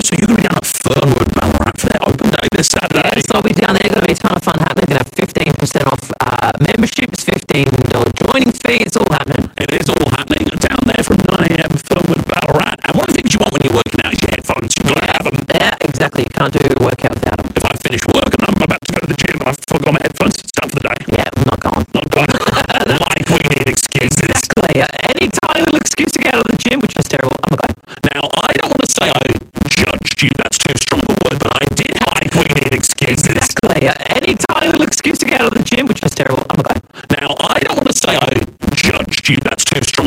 so you're going to be down at Fernwood, Ballarat for their open day this Saturday. Yes, I'll be down there. Going to be a ton of fun happening. Going to have 15% off memberships, $15 joining fee. It's all happening. It is all happening down there from 9am, Fernwood, Ballarat. And one of the things you want when you're working out is your headphones. You've got to have them. Yeah, exactly. You can't do a workout without them. If I finish work and I'm about to go to the gym and I've forgotten my headphones, it's done for the day. Yeah, I'm not going. Not gone. Like we need excuses. Exactly. Any tiny little excuse to get out of the gym, which is terrible, I'm going. Now, I don't want to say I judged you. That's too strong a word, but I did like we need excuses. Exactly. Any tiny little excuse to get out of the gym, which is terrible, I'm going. Now, I don't want to say I judged you. That's too strong